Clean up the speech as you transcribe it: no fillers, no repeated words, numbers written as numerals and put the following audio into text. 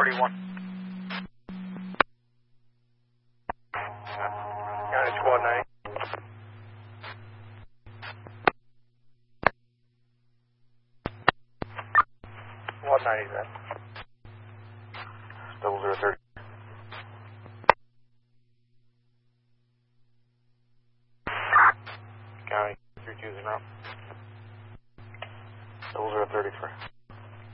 31. County Squad 90. Squad 90, that. 0030. County 320. 0033.